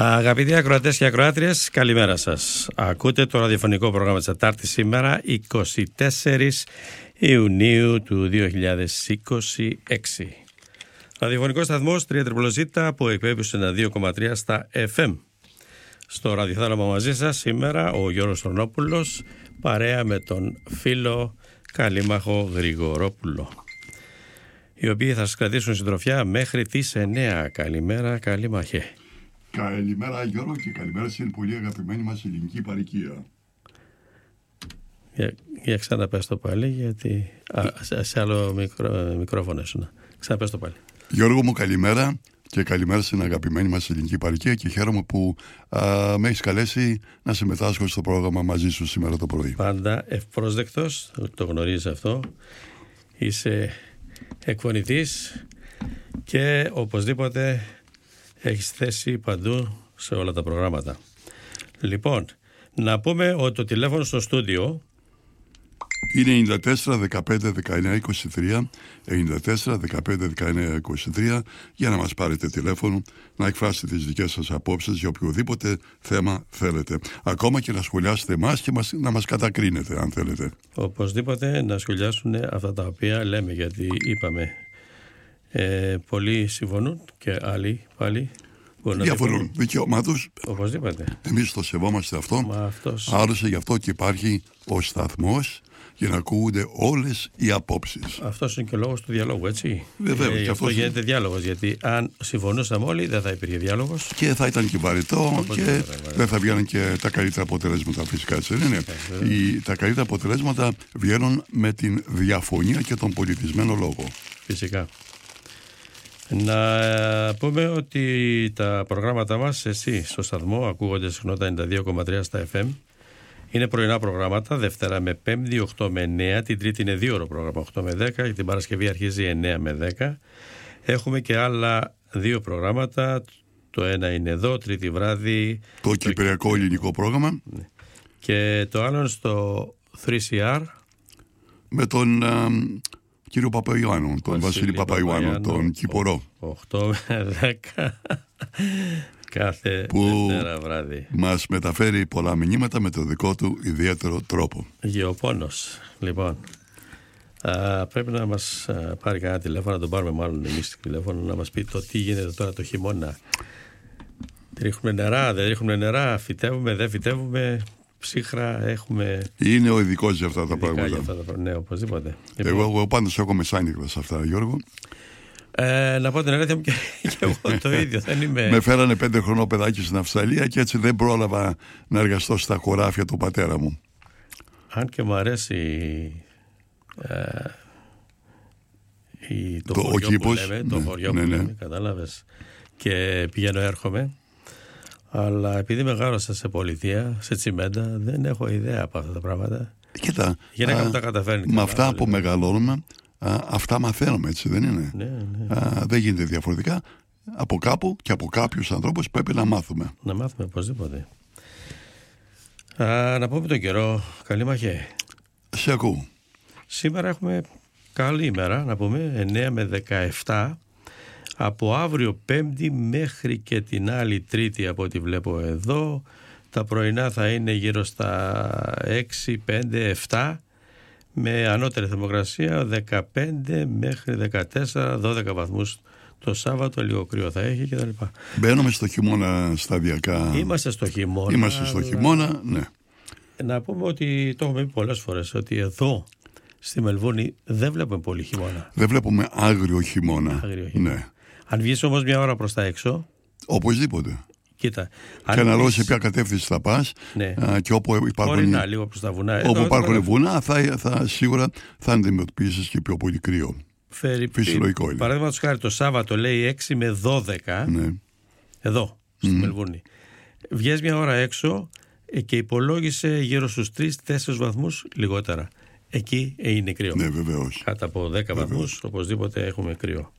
Αγαπητοί ακροατές και ακροάτριες, καλημέρα σας. Ακούτε το ραδιοφωνικό πρόγραμμα της Τετάρτης σήμερα, 24 Ιουνίου του 2026. Ραδιοφωνικός σταθμός 3ZZZ που εκπέμπει σε 2,3 στα FM. Στο ραδιοθάλαμο μαζί σας σήμερα ο Γιώργος Στρονόπουλος, παρέα με τον φίλο Καλήμαχο Γρηγορόπουλο, οι οποίοι θα σας κρατήσουν συντροφιά μέχρι τις 9. Καλημέρα Καλήμαχε. Καλημέρα Γιώργο και καλημέρα στην πολύ αγαπημένη μας ελληνική παροικία. Για ξαναπες το πάλι, γιατί σε άλλο μικρόφωνο ήσουν. Ξαναπες το πάλι. Γιώργο μου, καλημέρα και καλημέρα στην αγαπημένη μας ελληνική παροικία και χαίρομαι που με έχεις καλέσει να συμμετάσχω στο πρόγραμμα μαζί σου σήμερα το πρωί. Πάντα ευπρόσδεκτος, το γνωρίζεις αυτό. Είσαι εκφωνητής και οπωσδήποτε έχεις θέση παντού σε όλα τα προγράμματα. Λοιπόν, να πούμε ότι το τηλέφωνο στο στούντιο είναι 94 15 19 23, 94 15 19 23, για να μας πάρετε τηλέφωνο, να εκφράσετε τις δικές σας απόψεις για οποιοδήποτε θέμα θέλετε. Ακόμα και να σχολιάσετε εμάς και να μας κατακρίνετε αν θέλετε. Οπωσδήποτε να σχολιάσουν αυτά τα οποία λέμε, γιατί είπαμε πολλοί συμφωνούν και άλλοι πάλι διαφορούν. Δικαίωμά τους. Οπωσδήποτε. Εμείς το σεβόμαστε αυτό. Άλλωστε γι' αυτό και υπάρχει ο σταθμός, για να ακούγονται όλες οι απόψεις. Αυτός είναι και ο λόγος του διαλόγου, έτσι. Βεβαίως. Γι' αυτό γίνεται διάλογος, γιατί αν συμφωνούσαμε όλοι δεν θα υπήρχε διάλογος. Και θα ήταν και βαρετό και δεν θα βγαίνουν και τα καλύτερα αποτελέσματα, φυσικά. Έτσι, ναι. Τα καλύτερα αποτελέσματα βγαίνουν με την διαφωνία και τον πολιτισμένο λόγο. Φυσικά. Να πούμε ότι τα προγράμματα μας εσύ στο σταθμό ακούγονται συχνότητα 92,3 στα FM. Είναι πρωινά προγράμματα, Δευτέρα με Πέμπτη 8 με 9, την Τρίτη είναι 2 ώρο πρόγραμμα 8 με 10 και την Παρασκευή αρχίζει 9 με 10. Έχουμε και άλλα 2 προγράμματα, το ένα είναι εδώ, Τρίτη βράδυ. Το κυπριακό ελληνικό πρόγραμμα. Και το άλλο στο 3CR. Με τον κύριο Παπαϊωάννου, τον Βασίλη Παπαϊωάννου, τον Κυπορό. 8 με 10. Κάθε Δευτέρα βράδυ. Μας μεταφέρει πολλά μηνύματα με το δικό του ιδιαίτερο τρόπο. Γεωπόνος. Λοιπόν, πρέπει να μας πάρει κανένα τηλέφωνο, να τον πάρουμε μάλλον εμείς τηλέφωνο, να μας πει το τι γίνεται τώρα το χειμώνα. Ρίχνουμε νερά, δεν ρίχνουμε νερά, φυτεύουμε, δεν φυτεύουμε, ψύχρα έχουμε. Είναι ο ειδικός για αυτά τα πράγματα. Ναι, οπωσδήποτε. Εγώ πάντως έχω μεσάνυχτα σε αυτά, Γιώργο. Να πω την αλήθεια μου και εγώ το ίδιο. Δεν είμαι... Με φέρανε 5 χρονών παιδάκι στην Αυστραλία και έτσι δεν πρόλαβα να εργαστώ στα χωράφια του πατέρα μου. Αν και μου αρέσει το χωριό που λέμε, το χωριό που λέμε, κατάλαβες, και πηγαίνω έρχομαι, αλλά επειδή μεγάλωσα σε πολιτεία, σε τσιμέντα, δεν έχω ιδέα από αυτά τα πράγματα. Κοίτα, γυναίκα μου τα καταφέρνει. Με αυτά που μεγαλώνουμε, αυτά μαθαίνουμε, έτσι δεν είναι? Ναι. Δεν γίνεται διαφορετικά. Από κάπου και από κάποιους ανθρώπους πρέπει να μάθουμε. Να μάθουμε οπωσδήποτε. Να πούμε τον καιρό. Καλήμαχε. Σε ακούω. Σήμερα έχουμε καλή ημέρα, να πούμε, 9 με 17. Από αύριο Πέμπτη μέχρι και την άλλη Τρίτη, από ό,τι βλέπω εδώ, τα πρωινά θα είναι γύρω στα 6, 5, 7, με ανώτερη θερμοκρασία 15 μέχρι 14, 12 βαθμούς το Σάββατο, λίγο κρύο θα έχει κτλ. Μπαίνουμε στο χειμώνα σταδιακά. Είμαστε στο χειμώνα. Ναι. Να πούμε ότι το έχουμε πει πολλές φορές, ότι εδώ στη Μελβούρνη δεν βλέπουμε πολύ χειμώνα. Δεν βλέπουμε άγριο χειμώνα. Ναι. Αν βγεις όμως μια ώρα προς τα έξω, οπωσδήποτε. Κοίτα, και αναλόγω σε ποια κατεύθυνση θα πας, ναι, και όπου υπάρχουν, λίγο προς τα βουνά. όπου υπάρχουν βουνά, σίγουρα θα αντιμετωπίσεις και πιο πολύ κρύο. Φυσιολογικό είναι. Παραδείγματος χάρη, το Σάββατο λέει 6 με 12, ναι, εδώ στη Μελβούρνη. Βγες μια ώρα έξω και υπολόγισε γύρω στους 3-4 βαθμούς λιγότερα. Εκεί είναι κρύο. Ναι, βεβαίως. Κάτω από 10 βαθμούς οπωσδήποτε έχουμε κρύο.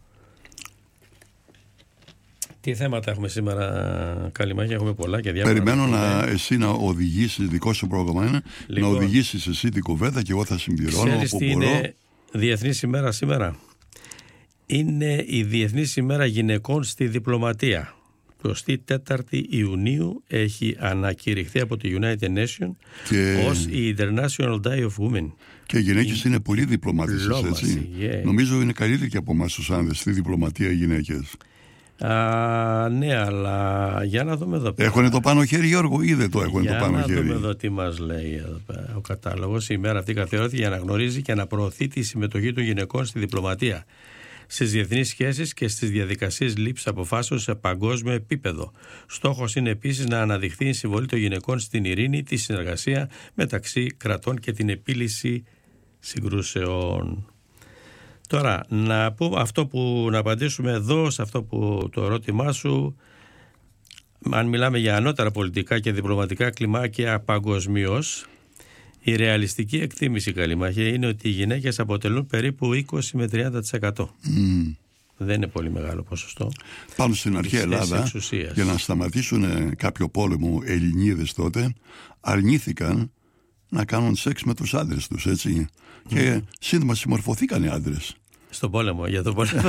Τι θέματα έχουμε σήμερα, Καλημάκη? Έχουμε πολλά και διάφορα. Περιμένω εσύ να οδηγήσεις, δικό σου πρόγραμμα είναι, να οδηγήσεις εσύ την κουβέντα και εγώ θα συμπληρώνω όπου μπορώ. Είναι Διεθνής ημέρα σήμερα. Είναι η Διεθνής ημέρα γυναικών στη διπλωματία. 24η Ιουνίου έχει ανακηρυχθεί από το United Nations ως η International Day of Women. Και οι γυναίκες είναι πολύ διπλωματικές, έτσι. Νομίζω είναι καλύτεροι και από εμάς τους άνδρες στη διπλωματία οι γυναίκες. Ναι, αλλά για να δούμε εδώ πέρα. Έχουνε το πάνω χέρι, Γιώργο, ή δεν το έχουνε το πάνω χέρι? Για να δούμε εδώ τι μας λέει εδώ πέρα. Ο κατάλογος. Η ημέρα αυτή καθιερώθηκε για να γνωρίζει και να προωθεί τη συμμετοχή των γυναικών στη διπλωματία, στις διεθνείς σχέσεις και στις διαδικασίες λήψης αποφάσεων σε παγκόσμιο επίπεδο. Στόχος είναι επίσης να αναδειχθεί η συμβολή των γυναικών στην ειρήνη, τη συνεργασία μεταξύ κρατών και την επίλυση συγκρούσεων. Τώρα, να απαντήσουμε εδώ σε αυτό που το ερώτημά σου, αν μιλάμε για ανώτερα πολιτικά και διπλωματικά κλιμάκια παγκοσμίως, η ρεαλιστική εκτίμηση, Καλημάχη, είναι ότι οι γυναίκες αποτελούν περίπου 20 με 30%. Δεν είναι πολύ μεγάλο ποσοστό. Πάνω στην αρχαία Ελλάδα, για να σταματήσουν κάποιο πόλεμο, Ελληνίδες τότε αρνήθηκαν να κάνουν σεξ με τους άντρες τους, έτσι. Και σύντομα συμμορφωθήκαν οι άντρες. Στον πόλεμο, για τον πόλεμο.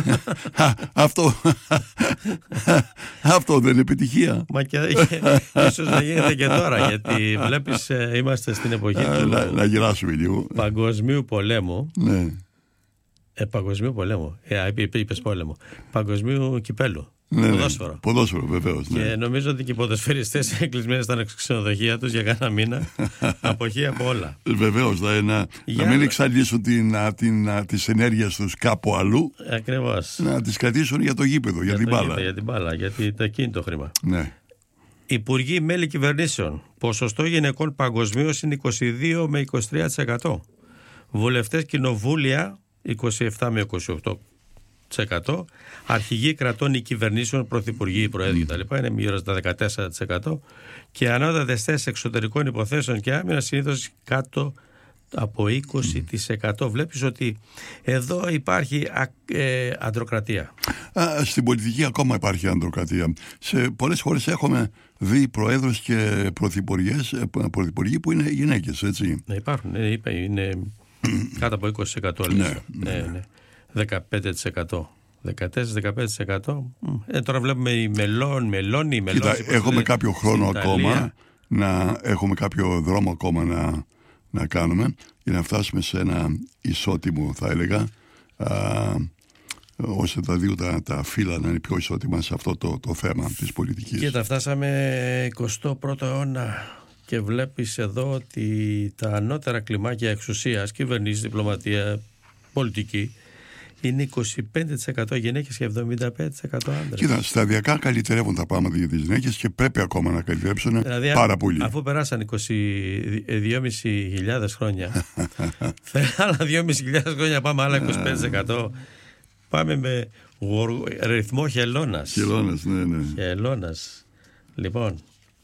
Αυτό δεν είναι επιτυχία. Μα και ίσως να γίνεται και τώρα, γιατί βλέπεις, είμαστε στην εποχή του να γελάσουμε λίγο. Παγκοσμίου πολέμου. Ναι. Παγκοσμίου πολέμου. Είπες πόλεμο. Παγκοσμίου κυπέλου. Ναι, ποδόσφαιρο. Ποδόσφαιρο, βεβαίως. Ναι. Και νομίζω ότι και οι ποδοσφαιριστές κλεισμένοι στα ξενοδοχεία τους για κάνα μήνα. Αποχή από όλα. Βεβαίως, να μην εξαντλήσουν τις ενέργειες τους κάπου αλλού. Ακριβώς. Να τις κρατήσουν για το γήπεδο, για την μπάλα. Για την μπάλα, γιατί εκεί είναι το χρήμα. Ναι. Υπουργοί μέλη κυβερνήσεων. Ποσοστό γυναικών παγκοσμίως είναι 22 με 23%. Βουλευτές κοινοβούλια 27 με 28%. Αρχηγοί κρατών ή κυβερνήσεων, πρωθυπουργοί, προέδροι κτλ. Είναι γύρω στα 14%. Και ανώτατες θέσεις εξωτερικών υποθέσεων και άμυνας συνήθως κάτω από 20%. Βλέπεις ότι εδώ υπάρχει ανδροκρατία. Στην πολιτική ακόμα υπάρχει ανδροκρατία. Σε πολλές χώρες έχουμε δει προέδρους και πρωθυπουργοί που είναι γυναίκες, έτσι. Ναι, υπάρχουν. Είναι κάτω από 20%. Ναι. 15%. 14-15%. Τώρα βλέπουμε η Μελώνη. Κοίτα, έχουμε κάποιο χρόνο ακόμα, έχουμε κάποιο δρόμο ακόμα να κάνουμε για να φτάσουμε σε ένα ισότιμο, θα έλεγα, ώστε τα δύο τα φύλλα να είναι πιο ισότιμα σε αυτό το θέμα της πολιτικής. Και τα φτάσαμε 21ο αιώνα και βλέπεις εδώ ότι τα ανώτερα κλιμάκια εξουσίας, κυβερνήσεις, διπλωματία, πολιτική, είναι 25% γυναίκες και 75% άντρες. Κοίτα, σταδιακά καλυτερεύουν τα πράγματα για τις γυναίκες και πρέπει ακόμα να καλυτερέψουν πάρα πολύ. Αφού περάσαν 22.500 χρόνια, άλλα 2.500 χρόνια πάμε άλλα 25%. Πάμε με ρυθμό χελώνας. Χελώνας, ναι. Χελώνας. Λοιπόν,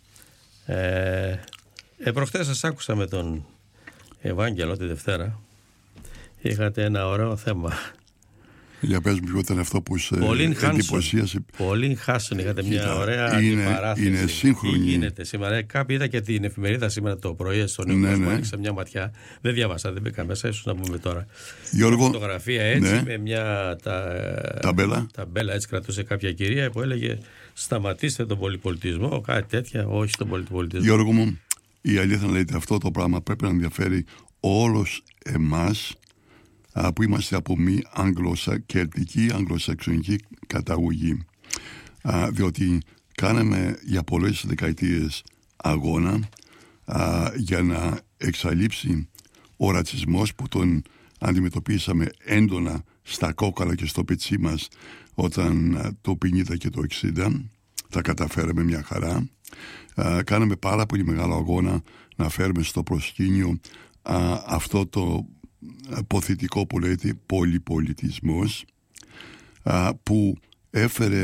προχτές σας άκουσα με τον Ευάγγελο τη Δευτέρα. Είχατε ένα ωραίο θέμα. Για πες μου ποιο ήταν αυτό που σε εντυπωσίασε. Πολύ Χάσον, είχατε μια ωραία αντιπαράθεση. Είναι σύγχρονη. Τι γίνεται σήμερα? Κάποιοι είδα και την εφημερίδα σήμερα το πρωί στον Νέο Κόσμο, άνοιξα μια ματιά. Δεν διάβασα, δεν μπήκα μέσα, ίσως να πούμε τώρα. Γιώργο, φωτογραφία έτσι, με μια ταμπέλα έτσι κρατούσε κάποια κυρία που έλεγε σταματήστε τον πολυπολιτισμό, κάτι τέτοια, όχι τον πολυπολιτισμό. Γιώργο μου, η αλήθεια λέει ότι αυτό το πράγμα πρέπει να ενδιαφέρει όλους εμάς που είμαστε από μη κελτική, αγγλοσαξονική καταγωγή, διότι κάναμε για πολλές δεκαετίες αγώνα για να εξαλείψει ο ρατσισμός που τον αντιμετωπίσαμε έντονα στα κόκαλα και στο πετσί μας όταν το 50 και το 60 τα καταφέραμε μια χαρά. Κάναμε πάρα πολύ μεγάλο αγώνα να φέρουμε στο προσκήνιο αυτό το αποθητικό που λέγεται πολυπολιτισμός, που έφερε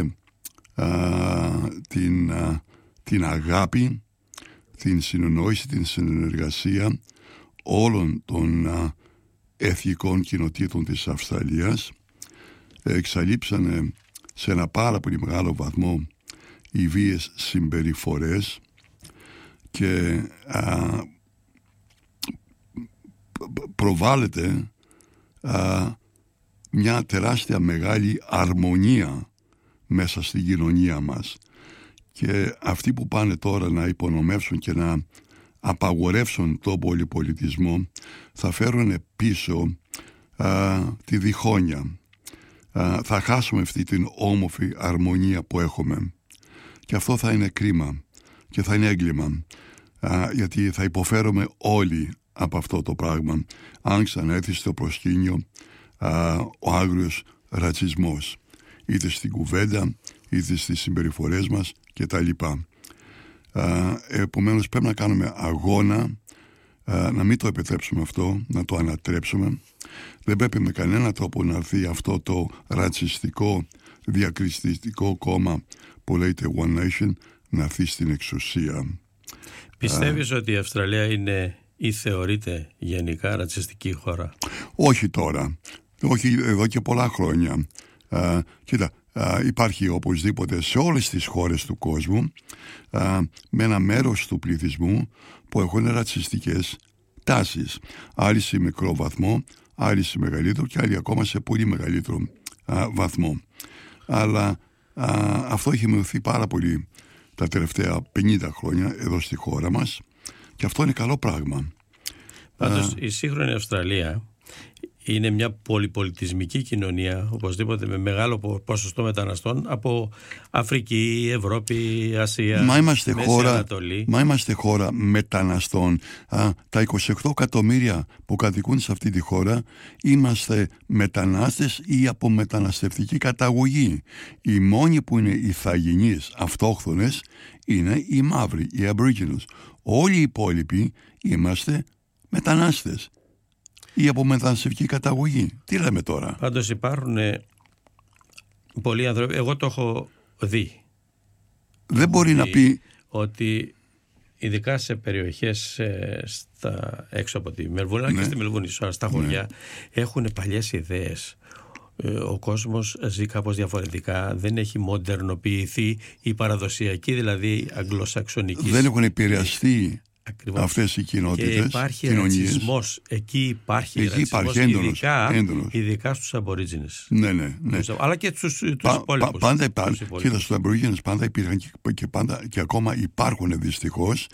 την αγάπη, την συνεννόηση, την συνεργασία όλων των εθνικών κοινοτήτων της Αυστραλίας. Εξαλείψανε σε ένα πάρα πολύ μεγάλο βαθμό οι βίες συμπεριφορές και προβάλλεται μια τεράστια μεγάλη αρμονία μέσα στην κοινωνία μας Και αυτοί που πάνε τώρα να υπονομεύσουν και να απαγορεύσουν τον πολυπολιτισμό θα φέρουν πίσω τη διχόνοια. Θα χάσουμε αυτή την όμορφη αρμονία που έχουμε. Και αυτό θα είναι κρίμα και θα είναι έγκλημα, γιατί θα υποφέρουμε όλοι από αυτό το πράγμα αν ξαναέρθει στο προσκήνιο ο άγριος ρατσισμός, είτε στην κουβέντα είτε στις συμπεριφορές μας κτλ. Επομένως πρέπει να κάνουμε αγώνα να μην το επιτρέψουμε αυτό, να το ανατρέψουμε. Δεν πρέπει με κανένα τρόπο να έρθει αυτό το ρατσιστικό διακριστικό κόμμα που λέγεται One Nation να έρθει στην εξουσία. Πιστεύεις ότι η Αυστραλία είναι ή θεωρείται γενικά ρατσιστική χώρα? Όχι τώρα, όχι εδώ και πολλά χρόνια. Κοίτα, υπάρχει οπωσδήποτε σε όλες τις χώρες του κόσμου με ένα μέρος του πληθυσμού που έχουν ρατσιστικές τάσεις. Άλλοι σε μικρό βαθμό, άλλοι σε μεγαλύτερο και άλλοι ακόμα σε πολύ μεγαλύτερο βαθμό. Αλλά αυτό έχει μειωθεί πάρα πολύ τα τελευταία 50 χρόνια εδώ στη χώρα μας και αυτό είναι καλό πράγμα. Πάντως η σύγχρονη Αυστραλία είναι μια πολυπολιτισμική κοινωνία, οπωσδήποτε, με μεγάλο ποσοστό μεταναστών από Αφρική, Ευρώπη, Ασία, Μέση Ανατολή. Μα είμαστε χώρα μεταναστών. Τα 28 εκατομμύρια που κατοικούν σε αυτή τη χώρα είμαστε μετανάστες ή από μεταναστευτική καταγωγή. Οι μόνοι που είναι ηθαγενείς αυτόχθονες είναι οι μαύροι, οι Aboriginals. Όλοι οι υπόλοιποι είμαστε μετανάστες ή από μεταναστευτική καταγωγή. Τι λέμε τώρα? Πάντως υπάρχουν πολλοί άνθρωποι, εγώ το έχω δει. Δεν μπορεί να πει ότι ειδικά σε περιοχές έξω από τη Μελβούρνη, αλλά και στη Μελβούρνη, στα χωριά, έχουν παλιές ιδέες. Ο κόσμος ζει κάπως διαφορετικά, δεν έχει μοντερνοποιηθεί η παραδοσιακή, δηλαδή αγγλοσαξονική. Δεν έχουν επηρεαστεί αυτές οι κοινότητες. Και υπάρχει ρατσισμός. Εκεί υπάρχει ρατσισμός, ειδικά στους Aborigines. Ναι. Αλλά και τους υπόλοιπους. Πάντα υπάρχουν. Κοίτα, στους Aborigines πάντα υπήρχαν και ακόμα υπάρχουν δυστυχώς.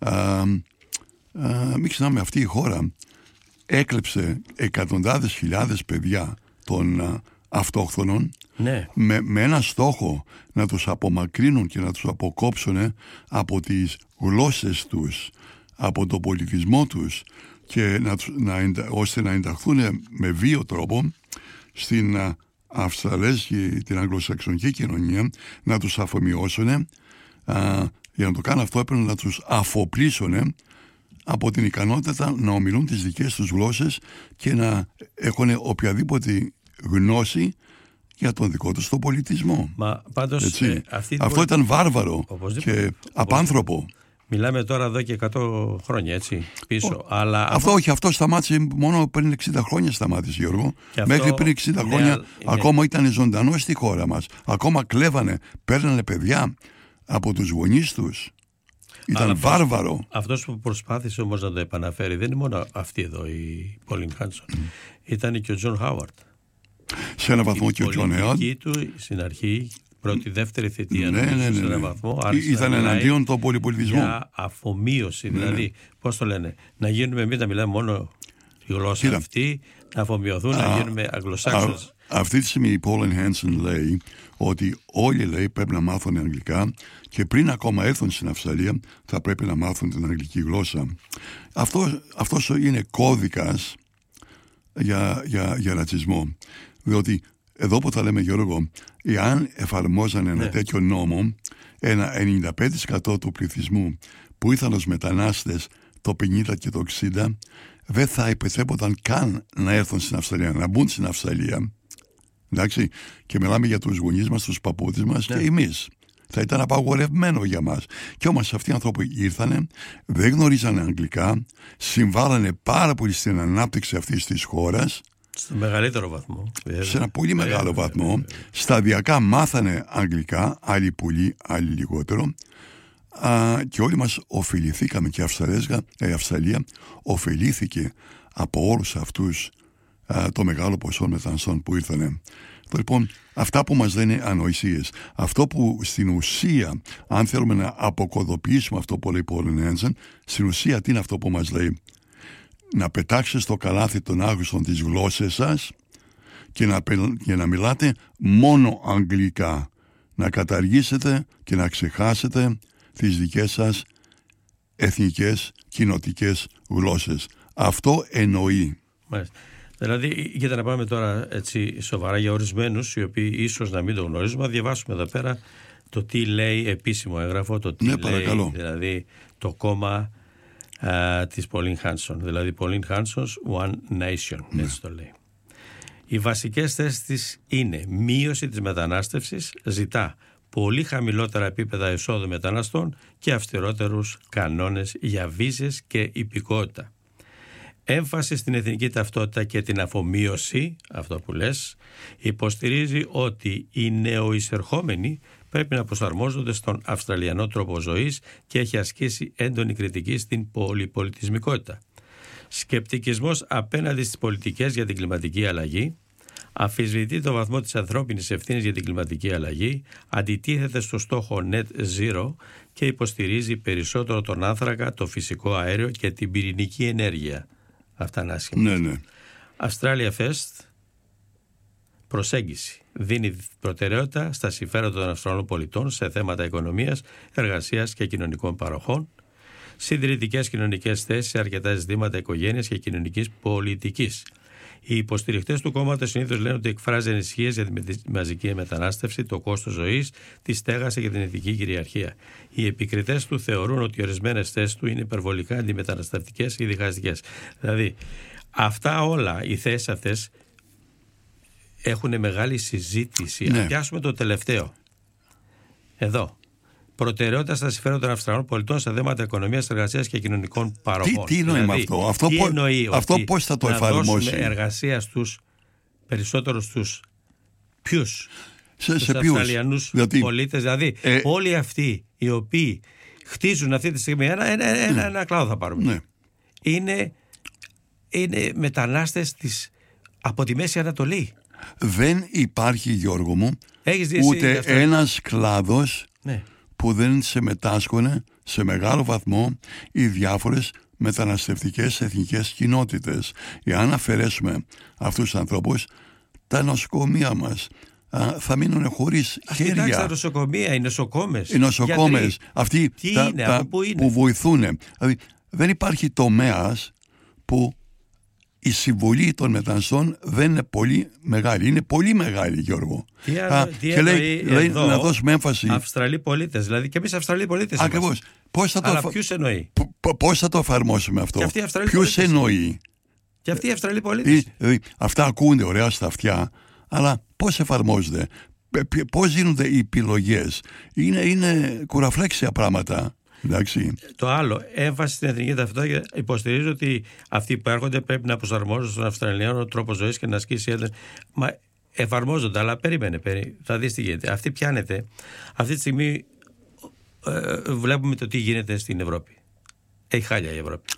Μην ξεχνάμε, αυτή η χώρα έκλεψε εκατοντάδες χιλιάδες παιδιά των αυτόχθονων, ναι, με ένα στόχο να τους απομακρύνουν και να τους αποκόψουν από τις γλώσσες τους, από τον πολιτισμό τους και ώστε να ενταχθούν με βίο τρόπο στην Αυστραλέζικη, την αγγλοσαξονική κοινωνία, να τους αφομοιώσουν. Για να το κάνουν αυτό έπρεπε να τους αφοπλίσουν από την ικανότητα να ομιλούν τις δικές τους γλώσσες και να έχουν οποιαδήποτε γνώση για τον δικό τους τον πολιτισμό. Μα πάντως, αυτό ήταν βάρβαρο και απάνθρωπο. Μιλάμε τώρα εδώ και 100 χρόνια, έτσι, πίσω. Αλλά αυτό σταμάτησε μόνο πριν 60 χρόνια σταμάτησε, Γιώργο. Μέχρι πριν 60 χρόνια ακόμα ήταν ζωντανό στη χώρα μας. Ακόμα κλέβανε, παίρνανε παιδιά από τους γονείς τους. Ήταν βάρβαρο. Αυτός που προσπάθησε όμως να το επαναφέρει δεν είναι μόνο αυτή εδώ η Pauline Hanson. Ήταν και ο Τζον Χάουαρντ. Σε ένα βαθμό και ο Τζον Χάουαρντ. Η πολιτική του στην αρχή, πρώτη-δεύτερη θητεία, σε έναν βαθμό, ήταν εναντίον του πολυπολιτισμού. Για αφομοίωση, δηλαδή, πώς το λένε, να γίνουμε εμείς να μιλάμε μόνο τη γλώσσα αυτή, να αφομοιωθούν, να γίνουμε αγγλοσάξονες. Αυτή τη στιγμή η Pauline Hanson λέει ότι όλοι, λέει, πρέπει να μάθουν αγγλικά και πριν ακόμα έρθουν στην Αυστραλία θα πρέπει να μάθουν την αγγλική γλώσσα. Αυτός είναι κώδικας για ρατσισμό. Διότι εδώ που θα λέμε, Γιώργο, εάν εφαρμόζανε ένα τέτοιο νόμο, ένα 95% του πληθυσμού που ήρθαν ως μετανάστες το 50 και το 60 δεν θα επιτρέπονταν καν να έρθουν στην Αυστραλία, να μπουν στην Αυστραλία. Εντάξει, και μιλάμε για τους γονείς μας, τους παππούδες μας και εμείς. Θα ήταν απαγορευμένο για μας. Και όμως αυτοί οι άνθρωποι ήρθανε, δεν γνωρίζανε αγγλικά, συμβάλλανε πάρα πολύ στην ανάπτυξη αυτής της χώρας. Στο μεγαλύτερο βαθμό. Σε ένα πολύ μεγάλο βαθμό. Σταδιακά μάθανε αγγλικά, άλλοι πολύ, άλλοι λιγότερο. Και όλοι μας ωφεληθήκαμε και η Αυστραλία ωφελήθηκε από όλους αυτούς το μεγάλο ποσό μεταναστών που ήρθανε. Λοιπόν, αυτά που μας λένε ανοησίες. Αυτό που στην ουσία, αν θέλουμε να αποκωδοποιήσουμε αυτό που λέει Πόλιν Ένσεν, στην ουσία τι είναι αυτό που μας λέει? Να πετάξετε στο καλάθι των άγνωστων τις γλώσσες σας και να μιλάτε μόνο αγγλικά. Να καταργήσετε και να ξεχάσετε τις δικές σας εθνικές, κοινοτικές γλώσσες. Αυτό εννοεί. Μάλιστα. Δηλαδή, για να πάμε τώρα έτσι σοβαρά για ορισμένους, οι οποίοι ίσως να μην το γνωρίζουμε, να διαβάσουμε εδώ πέρα το τι λέει επίσημο έγγραφο, το τι λέει παρακαλώ. δηλαδή το κόμμα της Pauline Hanson. Δηλαδή, Pauline Hanson's One Nation, έτσι το λέει. Οι βασικές θέσεις της είναι μείωση της μετανάστευσης, ζητά πολύ χαμηλότερα επίπεδα εισόδου μεταναστών και αυστηρότερους κανόνες για βίζες και υπηκότητα. Έμφαση στην εθνική ταυτότητα και την αφομοίωση, αυτό που λες, υποστηρίζει ότι οι νεοεισερχόμενοι πρέπει να προσαρμόζονται στον αυστραλιανό τρόπο ζωής και έχει ασκήσει έντονη κριτική στην πολυπολιτισμικότητα. Σκεπτικισμός απέναντι στις πολιτικές για την κλιματική αλλαγή, αμφισβητεί το βαθμό της ανθρώπινης ευθύνης για την κλιματική αλλαγή, αντιτίθεται στο στόχο Net Zero και υποστηρίζει περισσότερο τον άνθρακα, το φυσικό αέριο και την πυρηνική ενέργεια. Αυτά είναι άσχημα. Ναι. Australia First, προσέγγιση. Δίνει προτεραιότητα στα συμφέροντα των Αυστραλών πολιτών σε θέματα οικονομίας, εργασίας και κοινωνικών παροχών, συντηρητικές κοινωνικές θέσεις σε αρκετά ζητήματα οικογένειας και κοινωνικής πολιτικής. Οι υποστηρικτές του κόμματος συνήθως λένε ότι εκφράζει ανησυχίες για τη μαζική μετανάστευση, το κόστος ζωής, τη στέγαση και την εθνική κυριαρχία. Οι επικριτές του θεωρούν ότι ορισμένες θέσεις του είναι υπερβολικά αντιμεταναστευτικές ή διχαστικές. Δηλαδή, αυτά όλα, οι θέσεις αυτές, έχουν μεγάλη συζήτηση. Ναι. Αν πιάσουμε το τελευταίο. Εδώ. Προτεραιότητα στα συμφέροντα των Αυστραλών πολιτών σε θέματα οικονομίας, εργασίας και κοινωνικών παροχών. Τι εννοεί με αυτό? Αυτό πώς θα το εφαρμόσει? Να δώσουμε εργασία στους περισσότερους στους ποιους? Στους Αυστραλιανούς πολίτες. Δηλαδή όλοι αυτοί οι οποίοι χτίζουν αυτή τη στιγμή ένα κλάδο θα πάρουμε. Ναι. Είναι μετανάστες από τη Μέση Ανατολή. Δεν υπάρχει, Γιώργο μου, ούτε ένας κλάδος που δεν συμμετάσχουν σε μεγάλο βαθμό οι διάφορες μεταναστευτικές εθνικές κοινότητες. Εάν αφαιρέσουμε αυτούς τους ανθρώπους, τα νοσοκομεία μας θα μείνουν χωρίς χέρια. Κοιτάξτε τα νοσοκομεία, οι νοσοκόμες. Οι νοσοκόμες, αυτοί που βοηθούν. Δηλαδή, δεν υπάρχει τομέας που η συμβολή των μεταναστών δεν είναι πολύ μεγάλη. Είναι πολύ μεγάλη, Γιώργο. Και λέει να δώσουμε έμφαση. Αυστραλοί πολίτες, δηλαδή και εμείς Αυστραλοί πολίτες. Ακριβώς. Αλλά ποιους εννοεί? Πώς θα το εφαρμόσουμε αυτό? Ποιους εννοεί? Και αυτοί οι Αυστραλοί πολίτες. Δηλαδή, αυτά ακούγονται ωραία στα αυτιά, αλλά πώς εφαρμόζονται? Πώς γίνονται οι επιλογές? Είναι κουραφλέξια πράγματα. Εντάξει. Το άλλο, έμφαση στην εθνική ταυτότητα, υποστηρίζει ότι αυτοί που έρχονται πρέπει να προσαρμόζονται στον Αυστραλιανό τρόπο ζωής και να ασκήσει έντονη. Μα εφαρμόζονται, αλλά περίμενε. Θα δεις τι γίνεται. Αυτή πιάνεται. Αυτή τη στιγμή βλέπουμε το τι γίνεται στην Ευρώπη. Έχει χάλια η Ευρώπη.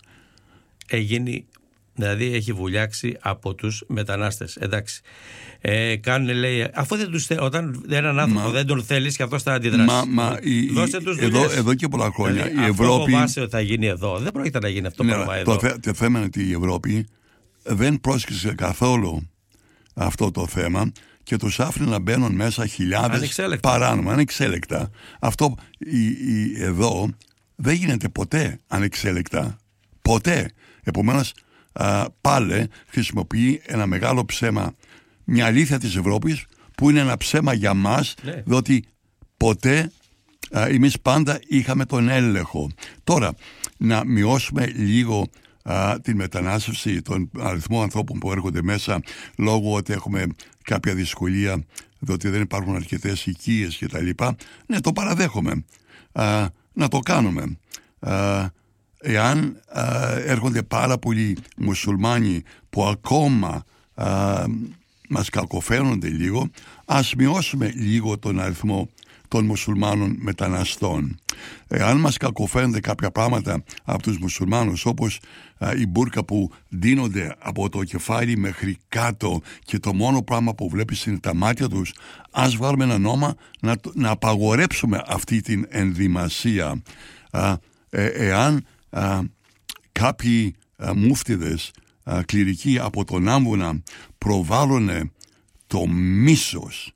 Έχει βουλιάξει από τους μετανάστες. Εντάξει. Κάνουν, λέει, αφού δεν τους όταν έναν άνθρωπο δεν τον θέλεις και αυτός θα αντιδράσει. Δώστε τους δουλειές. Εδώ και πολλά χρόνια δηλαδή, η Ευρώπη. Φοβάσαι ότι θα γίνει εδώ. Δεν πρόκειται να γίνει αυτό το πράγμα εδώ. Το θέμα είναι ότι η Ευρώπη δεν πρόσεξε καθόλου αυτό το θέμα και τους άφηνε να μπαίνουν μέσα χιλιάδες παράνομα, ανεξέλεκτα. Αυτό εδώ δεν γίνεται ποτέ ανεξέλεκτα. Ποτέ. Επομένως, πάλι χρησιμοποιεί ένα μεγάλο ψέμα, μια αλήθεια της Ευρώπης που είναι ένα ψέμα για μας, διότι ποτέ εμείς πάντα είχαμε τον έλεγχο. Τώρα, να μειώσουμε λίγο την μετανάστευση, τον αριθμό ανθρώπων που έρχονται μέσα λόγω ότι έχουμε κάποια δυσκολία, διότι δεν υπάρχουν αρκετές οικίες κτλ. Ναι, το παραδέχομαι. Να το κάνουμε. Εάν έρχονται πάρα πολλοί μουσουλμάνοι που ακόμα μας κακοφαίνονται λίγο, ας μειώσουμε λίγο τον αριθμό των μουσουλμάνων μεταναστών. Αν μας κακοφαίνονται κάποια πράγματα από τους μουσουλμάνους, όπως η μπούρκα που ντύνονται από το κεφάλι μέχρι κάτω και το μόνο πράγμα που βλέπεις είναι τα μάτια τους, ας βγάλουμε ένα νόμο να απαγορέψουμε αυτή την ενδυμασία. Εάν κάποιοι μούφτιδες κληρικοί από τον Άμβουνα προβάλλουν το μίσος,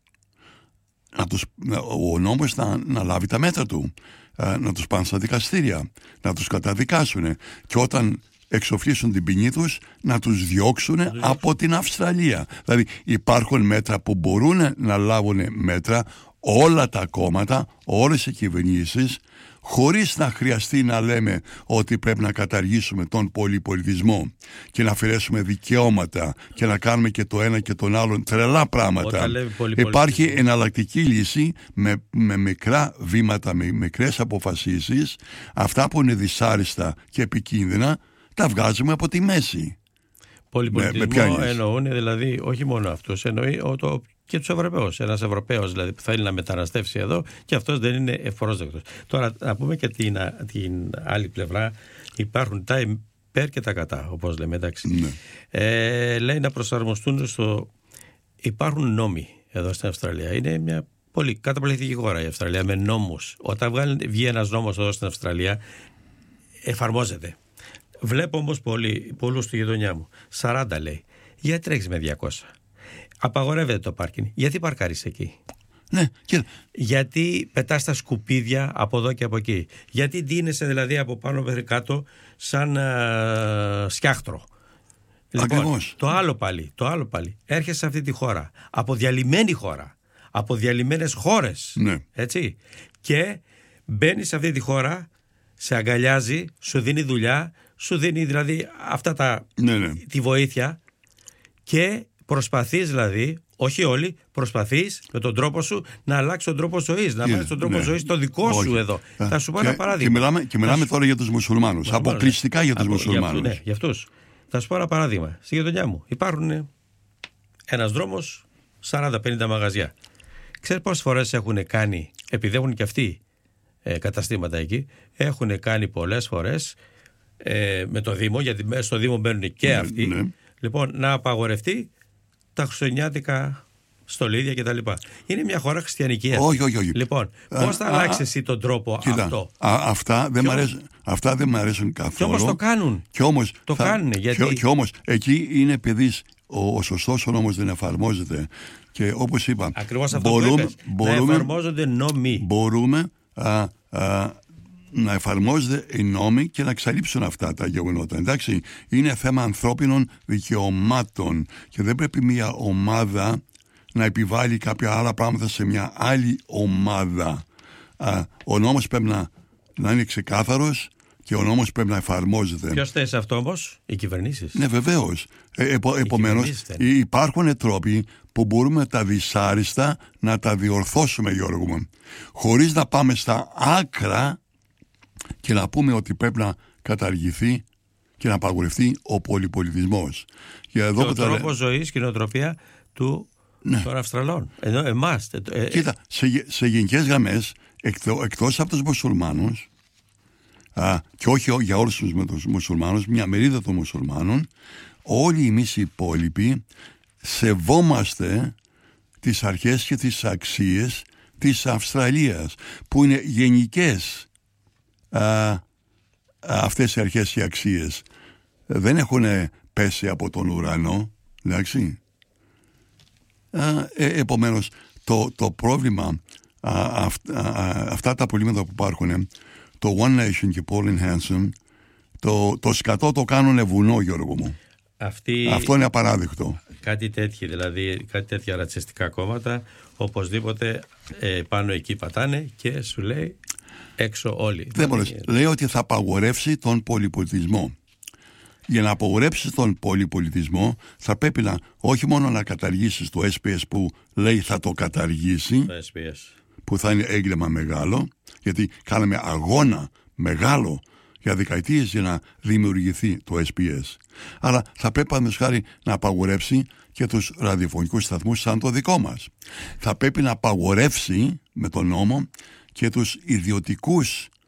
ο νόμος να λάβει τα μέτρα του, να τους πάνε στα δικαστήρια, να τους καταδικάσουν και όταν εξοφλήσουν την ποινή τους να τους διώξουν από την Αυστραλία. Δηλαδή υπάρχουν μέτρα που μπορούν να λάβουν μέτρα όλα τα κόμματα, όλες οι κυβερνήσεις, χωρίς να χρειαστεί να λέμε ότι πρέπει να καταργήσουμε τον πολυπολιτισμό και να αφαιρέσουμε δικαιώματα και να κάνουμε και το ένα και τον άλλον τρελά πράγματα. Υπάρχει εναλλακτική λύση με μικρά βήματα, με μικρές αποφασίσεις. Αυτά που είναι δυσάρεστα και επικίνδυνα τα βγάζουμε από τη μέση. Πολυπολιτισμό εννοούν δηλαδή όχι μόνο αυτούς, εννοεί και τους Ευρωπαίους. Ένας Ευρωπαίος δηλαδή που θέλει να μεταναστεύσει εδώ και αυτός δεν είναι ευπρόσδεκτος. Τώρα να πούμε και την άλλη πλευρά. Υπάρχουν τα υπέρ και τα κατά, όπως λέμε, εντάξει. Ναι. Λέει να προσαρμοστούν υπάρχουν νόμοι εδώ στην Αυστραλία. Είναι μια πολύ καταπληκτική χώρα η Αυστραλία με νόμους. Όταν βγει ένας νόμος εδώ στην Αυστραλία εφαρμόζεται. Βλέπω όμως πολλούς στη γειτονιά μου. 40 λέει. Γιατί τρέχεις με 200? Απαγορεύεται το πάρκινγκ. Γιατί παρκάρεις εκεί? Ναι, γιατί πετάς τα σκουπίδια από εδώ και από εκεί? Γιατί ντύνεσαι δηλαδή από πάνω μέχρι κάτω σαν σκιάχτρο? Λοιπόν, το άλλο πάλι. Έρχεσαι σε αυτή τη χώρα, από διαλυμένη χώρα, από διαλυμένες χώρες, ναι. Έτσι, και μπαίνεις σε αυτή τη χώρα, σε αγκαλιάζει, σου δίνει δουλειά, σου δίνει δηλαδή αυτά τη βοήθεια και προσπαθείς δηλαδή, όχι όλοι, προσπαθείς με τον τρόπο σου να αλλάξεις τον τρόπο ζωής, να βάλεις τον τρόπο ζωής το δικό σου εδώ. Θα σου πω ένα παράδειγμα. Και μιλάμε τώρα για τους μουσουλμάνους, αποκλειστικά για τους μουσουλμάνους. Ναι, για αυτούς. Θα σου πω ένα παράδειγμα. Στη γειτονιά μου υπάρχουν ένας δρόμος, 40-50 μαγαζιά. Ξέρεις πόσες φορές έχουν κάνει, επειδή έχουν και αυτοί καταστήματα εκεί, έχουν κάνει πολλές φορές με το Δήμο, γιατί μέσα στο Δήμο μπαίνουν και αυτοί, ναι. Λοιπόν, να απαγορευτεί τα χριστουγεννιάτικα στολίδια κτλ. Είναι μια χώρα χριστιανική. Όχι. Λοιπόν, πώς θα αλλάξεις εσύ τον τρόπο αυτό? Αυτά δεν μου αρέσουν καθόλου. Και όμως το κάνουν. Το κάνουν. Και όμως εκεί είναι επειδή ο σωστός νόμος δεν εφαρμόζεται. Και όπως είπα, ακριβώς αυτό μπορούμε να εφαρμόζονται νόμοι. Μπορούμε να εφαρμόζονται οι νόμοι και να εξαλείψουν αυτά τα γεγονότα. Εντάξει, είναι θέμα ανθρώπινων δικαιωμάτων και δεν πρέπει μια ομάδα να επιβάλλει κάποια άλλα πράγματα σε μια άλλη ομάδα. Ο νόμος πρέπει να είναι ξεκάθαρος και ο νόμος πρέπει να εφαρμόζεται. Ποιος θες σε αυτό όμως? Οι κυβερνήσεις. Ναι, βεβαίως. Επομένως υπάρχουν τρόποι που μπορούμε τα δυσάριστα να τα διορθώσουμε, Γιώργο μου, χωρίς να πάμε στα άκρα και να πούμε ότι πρέπει να καταργηθεί και να απαγορευτεί ο πολυπολιτισμός. Και ο τρόπος ζωής και η νοοτροπία των Αυστραλών. Ενώ εμάς. Κοίτα, σε γενικές γραμμές, εκτός από τους μουσουλμάνους, και όχι για όλους τους μουσουλμάνους, μια μερίδα των μουσουλμάνων, όλοι εμείς οι υπόλοιποι σεβόμαστε τις αρχές και τις αξίες της Αυστραλίας, που είναι γενικές. Αυτές οι αρχές και αξίες δεν έχουν πέσει από τον ουρανό, εντάξει. Επομένως το πρόβλημα, αυτά τα προβλήματα που υπάρχουν, το One Nation και Pauline Hanson, το σκατό το κάνουν βουνό, Γιώργο μου. Αυτό είναι απαράδεκτο. Κάτι τέτοια ρατσιστικά κόμματα οπωσδήποτε πάνω εκεί πατάνε και σου λέει έξω όλοι. Δεν μπορείς. Λέει ότι θα απαγορεύσει τον πολυπολιτισμό. Για να απαγορεύσεις τον πολυπολιτισμό θα πρέπει όχι μόνο να καταργήσεις το SPS που λέει θα το καταργήσει, το SPS, που θα είναι έγκλημα μεγάλο, γιατί κάναμε αγώνα μεγάλο για δεκαετίες για να δημιουργηθεί το SPS. Αλλά θα πρέπει να απαγορεύσει και τους ραδιοφωνικούς σταθμούς σαν το δικό μας. Θα πρέπει να απαγορεύσει με τον νόμο και τους ιδιωτικούς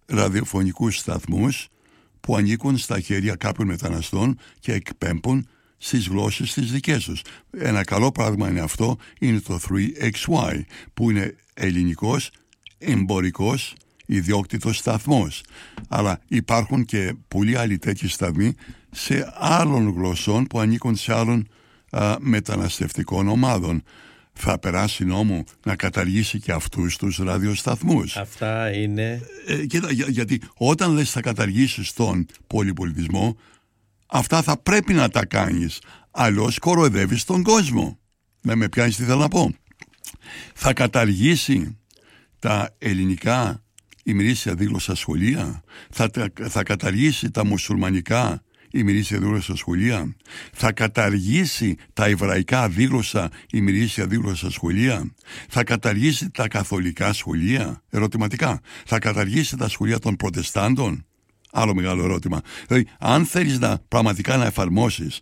ραδιοφωνικούς σταθμούς που ανήκουν στα χέρια κάποιων μεταναστών και εκπέμπουν στις γλώσσες τις δικές τους. Ένα καλό παράδειγμα είναι αυτό, είναι το 3XY, που είναι ελληνικός εμπορικός ιδιόκτητος σταθμός. Αλλά υπάρχουν και πολλοί άλλοι τέτοιοι σταθμοί σε άλλων γλωσσών που ανήκουν σε άλλων μεταναστευτικών ομάδων. Θα περάσει νόμο να καταργήσει και αυτούς τους ραδιοσταθμούς. Αυτά είναι... γιατί όταν λες θα καταργήσεις τον πολυπολιτισμό, αυτά θα πρέπει να τα κάνεις. Αλλιώς κοροϊδεύεις τον κόσμο. Με πιάνεις τι θέλω να πω. Θα καταργήσει τα ελληνικά ημερήσια δίγλωσσα σχολεία. Θα καταργήσει τα μουσουλμανικά ημερήσια δίγλωσσα σχολεία. Θα καταργήσει τα εβραϊκά δίγλωσσα ημερήσια δίγλωσσα σχολεία. Θα καταργήσει τα καθολικά σχολεία. Ερωτηματικά. Θα καταργήσει τα σχολεία των προτεστάντων. Άλλο μεγάλο ερώτημα. Δηλαδή, αν θέλεις πραγματικά να εφαρμόσεις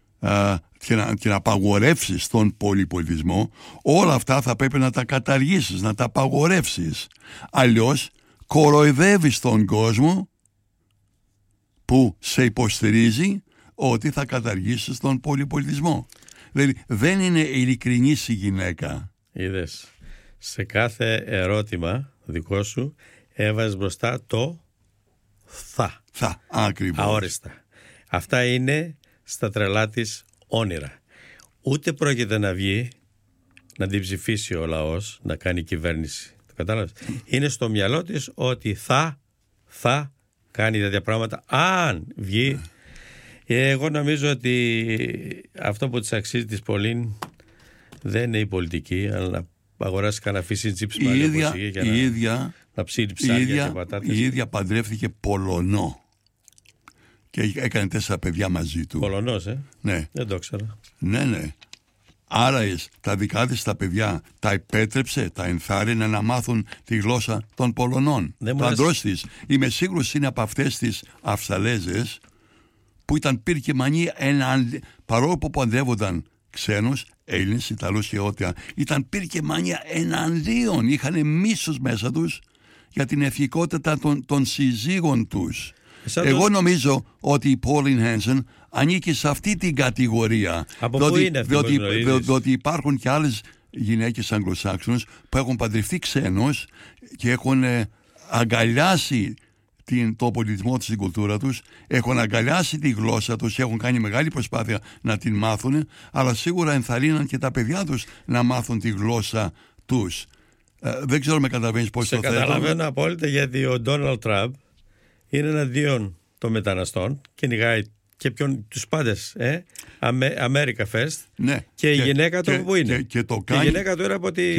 και να απαγορεύσεις τον πολυπολιτισμό, όλα αυτά θα πρέπει να τα καταργήσεις, να τα απαγορεύσεις. Αλλιώς κοροϊδεύεις τον κόσμο που σε υποστηρίζει ότι θα καταργήσεις τον πολυπολιτισμό. Δηλαδή δεν είναι ειλικρινής η γυναίκα. Είδες, σε κάθε ερώτημα δικό σου έβαζες μπροστά το θα. Ακριβώς. Αόριστα. Αυτά είναι στα τρελά της όνειρα. Ούτε πρόκειται να βγει να την ψηφίσει ο λαός, να κάνει κυβέρνηση. Το κατάλαβες? Είναι στο μυαλό της ότι θα κάνει τέτοια πράγματα αν βγει. Εγώ νομίζω ότι αυτό που της αξίζει της Πολύν δεν είναι η πολιτική, αλλά να αγοράσει κανένα φύση τσίπς πάλι να ψήνει ψάρια και πατάτες. Η ίδια παντρεύτηκε Πολωνό και έκανε 4 παιδιά μαζί του. Πολωνός, Ναι. Δεν το ήξερα. Ναι. Άρα τα δικά της τα παιδιά τα επέτρεψε, τα ενθάρρυνε να μάθουν τη γλώσσα των Πολωνών. Το αντρός της, είμαι σίγουρος, είναι από αυτές τις Αυστραλέζες που ήταν πυρκεμανοί, παρόλο που παντρεύονταν ξένους, Έλληνες, Ιταλούς και ό,τι, ήταν πυρκεμανοί εναντίον, είχαν μίσος μέσα τους για την εθνικότητα των συζύγων τους. Εγώ νομίζω ότι η Πόλιν Χένσεν ανήκει σε αυτή την κατηγορία. Διότι υπάρχουν και άλλες γυναίκες Αγγλοσάξονες που έχουν παντρευτεί ξένους και έχουν αγκαλιάσει τον πολιτισμό τους, την κουλτούρα τους, έχουν αγκαλιάσει τη γλώσσα τους, έχουν κάνει μεγάλη προσπάθεια να την μάθουν, αλλά σίγουρα ενθαρρύναν και τα παιδιά τους να μάθουν τη γλώσσα τους. Δεν ξέρω με καταλαβαίνεις πώς το θέτω. Σε καταλαβαίνω απόλυτα, γιατί ο Ντόναλντ Τραμπ είναι εναντίον των μεταναστών, κυνηγάει και τους πάντες, America First, ναι, και η γυναίκα του που είναι. Και το κάνει, η γυναίκα του είναι από τη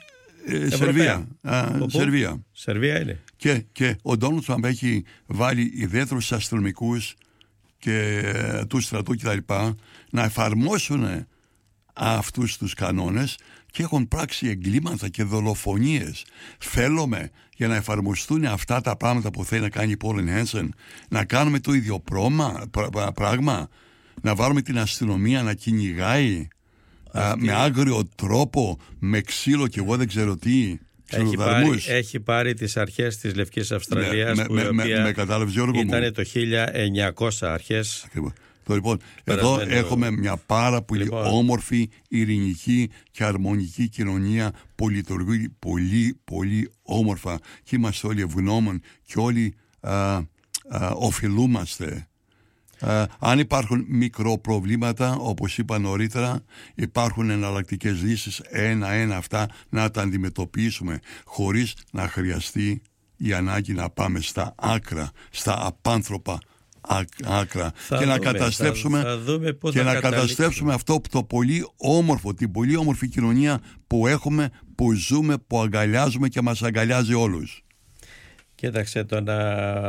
Σερβία. Σερβία είναι. Και ο Ντόναλντ Τραμπ έχει βάλει ιδιαίτερους αστυνομικούς και του στρατού κτλ. Να εφαρμόσουν αυτούς τους κανόνες και έχουν πράξει εγκλήματα και δολοφονίες. Θέλουμε, για να εφαρμοστούν αυτά τα πράγματα που θέλει να κάνει η Πόλιν Χένσεν, να κάνουμε το ίδιο πράγμα, να βάλουμε την αστυνομία να κυνηγάει με άγριο τρόπο, με ξύλο και εγώ δεν ξέρω τι. Έχει πάρει τις αρχές της Λευκής Αυστραλίας, που με κατάλαβες, Γιώργο μου, ήταν το 1900 αρχές. Λοιπόν, εδώ έχουμε μια πάρα πολύ όμορφη, ειρηνική και αρμονική κοινωνία που λειτουργεί πολύ πολύ όμορφα και είμαστε όλοι ευγνώμων και όλοι οφειλούμαστε. Αν υπάρχουν μικροπροβλήματα, όπως είπα νωρίτερα, υπάρχουν εναλλακτικές λύσεις, ένα-ένα αυτά να τα αντιμετωπίσουμε χωρίς να χρειαστεί η ανάγκη να πάμε στα άκρα, στα απάνθρωπα άκρα και να καταστρέψουμε αυτό το πολύ όμορφο, την πολύ όμορφη κοινωνία που έχουμε, που ζούμε, που αγκαλιάζουμε και μας αγκαλιάζει όλους. Κοίταξε, το να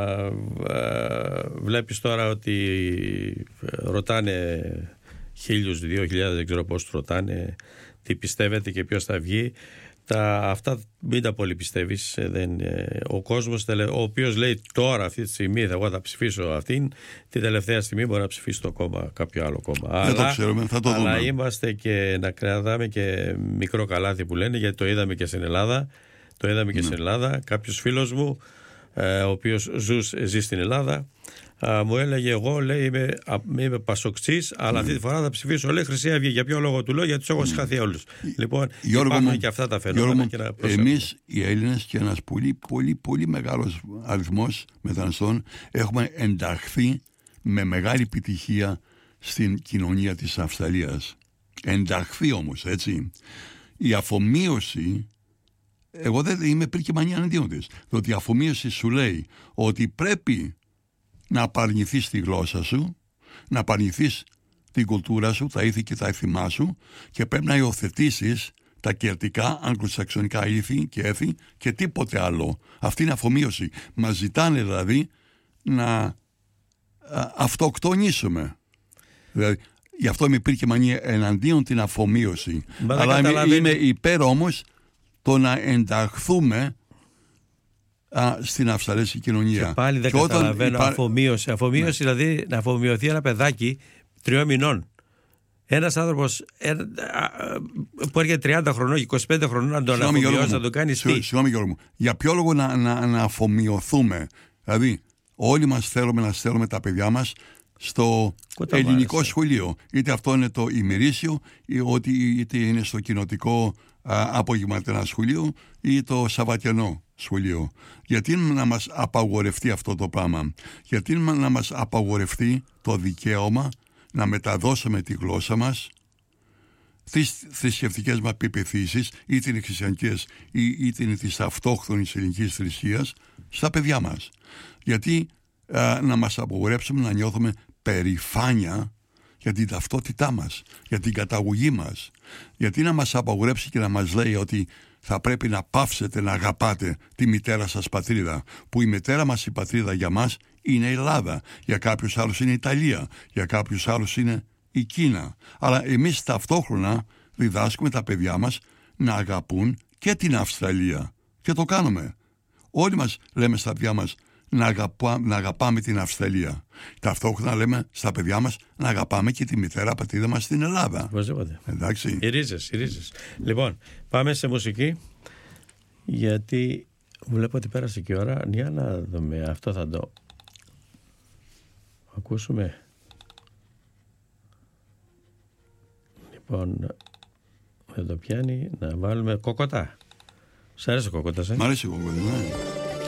βλέπεις τώρα ότι ρωτάνε 1.000, 2.000, δεν ξέρω πώς ρωτάνε, τι πιστεύετε και ποιος θα βγει. Αυτά μην τα πολύ πιστεύεις. Ο κόσμος, ο οποίος λέει τώρα αυτή τη στιγμή εγώ θα ψηφίσω αυτήν, την τελευταία στιγμή μπορεί να ψηφίσει το κόμμα, κάποιο άλλο κόμμα. Δεν το ξέρουμε, θα το δούμε. Αλλά είμαστε και να κρατάμε και μικρό καλάθι που λένε, γιατί το είδαμε και στην Ελλάδα. Κάποιος φίλος μου ο οποίος ζει στην Ελλάδα, μου έλεγε, εγώ λέει είμαι πασοξής, αλλά αυτή τη φορά θα ψηφίσω, λέει, Χρυσή Αυγή. Για ποιο λόγο? του λέω, γιατί τους έχω συγχαθεί όλους. Λοιπόν, υπάρχουν και αυτά τα φαινόμενα. Εμείς οι Έλληνες και ένας πολύ μεγάλος αριθμός μεταναστών έχουμε ενταχθεί με μεγάλη επιτυχία στην κοινωνία της Αυστραλίας. Ενταχθεί όμως, έτσι. Η αφομοίωση, εγώ δεν είμαι πρικημανία εναντίον της, διότι η αφομοίωση σου λέει ότι πρέπει να απαρνηθείς τη γλώσσα σου, να απαρνηθείς την κουλτούρα σου, τα ήθη και τα έθιμά σου, και πρέπει να υιοθετήσεις τα κελτικά, αγγλοσαξονικά ήθη και έθη και τίποτε άλλο. Αυτή είναι αφομοίωση. Μας ζητάνε δηλαδή να αυτοκτονήσουμε. Δηλαδή, γι' αυτό είμαι πρικημανία εναντίον την αφομοίωση. Αλλά είμαι υπέρ όμως το να ενταχθούμε στην αυστραλέζικη κοινωνία. Και πάλι δεν καταλαβαίνω αφομοίωση. Αφομοίωση, δηλαδή να αφομοιωθεί ένα παιδάκι 3 μηνών. Ένας άνθρωπος που έρχεται 30 χρονών, 25 χρονών, να τον αφομοιώσει, να τον κάνει τι? Συγγνώμη Γιώργο μου. Για ποιο λόγο να αφομοιωθούμε? Δηλαδή όλοι μας θέλουμε να στέλνουμε τα παιδιά μας στο ελληνικό σχολείο. Είτε αυτό είναι το ημερήσιο, είτε είναι στο κοινοτικό απογευματινό σχολείο ή το σαββατιανό σχολείο. Γιατί να μας απαγορευτεί αυτό το πράγμα? Γιατί να μας απαγορευτεί το δικαίωμα να μεταδώσουμε τη γλώσσα μας, τις θρησκευτικές μας πεποιθήσεις, είτε είναι χριστιανικές είτε είναι της αυτόχθονης ελληνικής θρησκείας, στα παιδιά μας? Γιατί να μας απαγορέψουμε να νιώθουμε περηφάνεια για την ταυτότητά μας, για την καταγωγή μας? Γιατί να μας απαγορέψει και να μας λέει ότι θα πρέπει να πάψετε να αγαπάτε τη μητέρα σας πατρίδα, που η μητέρα μας η πατρίδα για μας είναι η Ελλάδα, για κάποιους άλλους είναι η Ιταλία, για κάποιους άλλους είναι η Κίνα. Αλλά εμείς ταυτόχρονα διδάσκουμε τα παιδιά μας να αγαπούν και την Αυστραλία, και το κάνουμε. Όλοι μας λέμε στα παιδιά μας να αγαπάμε την Αυστραλία. Ταυτόχρονα λέμε στα παιδιά μας να αγαπάμε και τη μητέρα πατρίδα μας στην Ελλάδα. Εντάξει. Οι ρίζες. Λοιπόν, πάμε σε μουσική, γιατί βλέπω ότι πέρασε και η ώρα. Για να δούμε, αυτό θα το ακούσουμε. Λοιπόν, δεν το πιάνει. Να βάλουμε Κοκοτά. Σ' αρέσει ο Κοκοτάς? Μ' αρέσει ο Κοκοτάς, ναι.